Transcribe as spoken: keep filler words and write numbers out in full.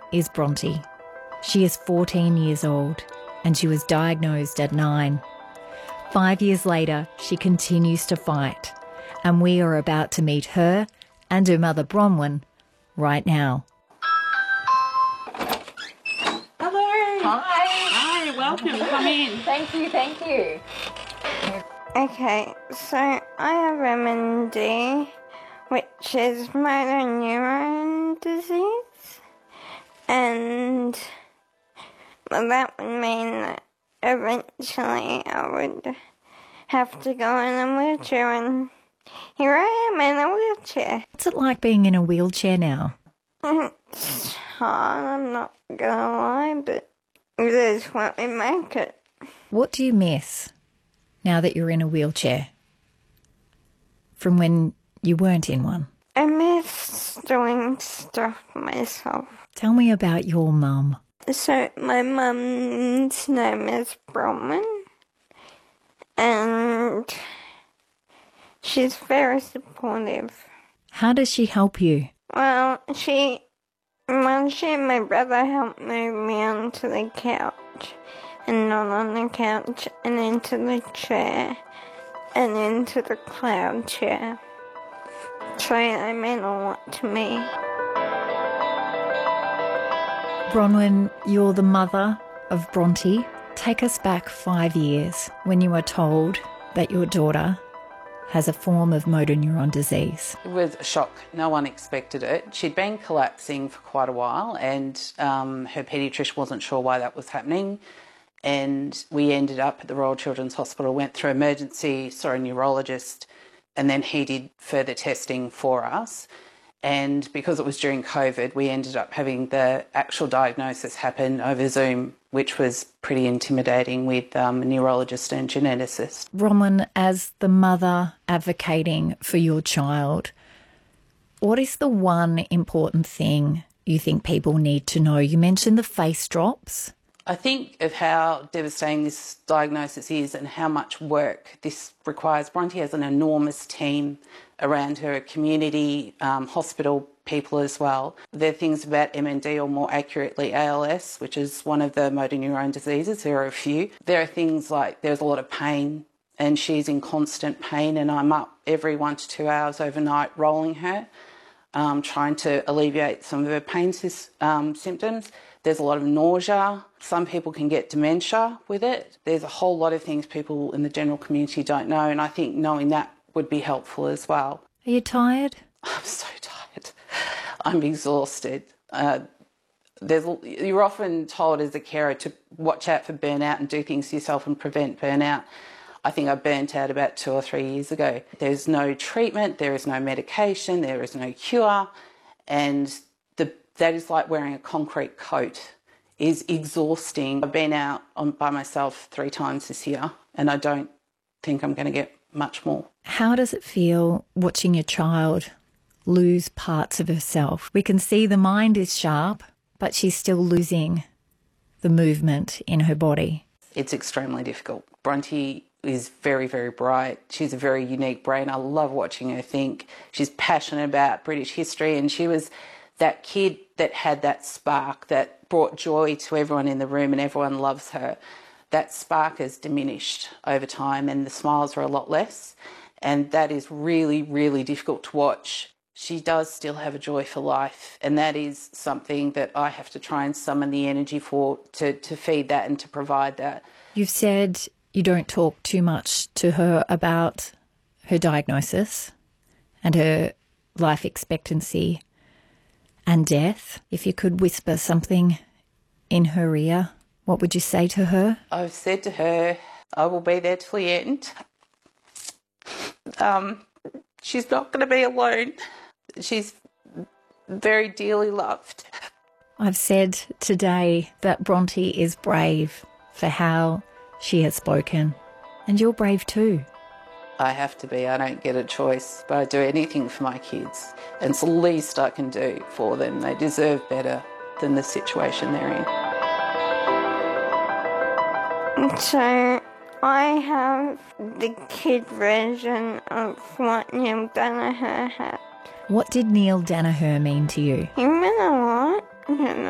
is Bronte. She is fourteen years old and she was diagnosed at nine. Five years later, she continues to fight, and we are about to meet her and her mother Bronwyn right now. Hello. Hi. Hi, welcome. Come in. Thank you, thank you. Okay, so I have M N D, which is motor neuron disease, and well, that would mean that eventually I would have to go in a wheelchair, and here I am in a wheelchair. What's it like being in a wheelchair now? It's hard, I'm not gonna lie, but it is what we make it. What do you miss now that you're in a wheelchair from when you weren't in one? I miss doing stuff myself. Tell me about your mum. So my mum's name is Bronwyn, and she's very supportive. How does she help you? Well, she, well, she and my brother helped move me onto the couch, and not on the couch, and into the chair, and into the cloud chair. So they mean a lot to me. Bronwyn, you're the mother of Bronte. Take us back five years when you were told that your daughter has a form of motor neuron disease. It was a shock. No one expected it. She'd been collapsing for quite a while, and um, her paediatrician wasn't sure why that was happening. And we ended up at the Royal Children's Hospital, went through emergency, saw a neurologist, and then he did further testing for us. And because it was during COVID, we ended up having the actual diagnosis happen over Zoom, which was pretty intimidating with um, a neurologist and geneticist. Bronwyn, as the mother advocating for your child, what is the one important thing you think people need to know? You mentioned the face drops. I think of how devastating this diagnosis is and how much work this requires. Bronte has an enormous team around her, community, um, hospital people as well. There are things about M N D, or more accurately A L S, which is one of the motor neuron diseases. There are a few. There are things like there's a lot of pain, and she's in constant pain, and I'm up every one to two hours overnight rolling her, um, trying to alleviate some of her pain um, symptoms. There's a lot of nausea. Some people can get dementia with it. There's a whole lot of things people in the general community don't know, and I think knowing that would be helpful as well. Are you tired? I'm so tired. I'm exhausted. Uh, there's, you're often told as a carer to watch out for burnout and do things yourself and prevent burnout. I think I burnt out about two or three years ago. There's no treatment, there is no medication, there is no cure, and the, that is like wearing a concrete coat. Is exhausting. I've been out on, by myself three times this year, and I don't think I'm going to get much more. How does it feel watching your child lose parts of herself? We can see the mind is sharp, but she's still losing the movement in her body. It's extremely difficult. Bronte is very, very bright. She's a very unique brain. I love watching her think. She's passionate about British history, and she was that kid that had that spark that brought joy to everyone in the room, and everyone loves her. That spark has diminished over time, and the smiles are a lot less, and that is really, really difficult to watch. She does still have a joy for life, and that is something that I have to try and summon the energy for, to, to feed that and to provide that. You've said you don't talk too much to her about her diagnosis and her life expectancy and death. If you could whisper something in her ear, what would you say to her? I've said to her, I will be there till the end. Um, she's not going to be alone. She's very dearly loved. I've said today that Bronte is brave for how she has spoken, and you're brave too. I have to be. I don't get a choice, but I do anything for my kids, and it's the least I can do for them. They deserve better than the situation they're in. So I have the kid version of what Neil Danaher had. What did Neil Danaher mean to you? He meant a lot, you know.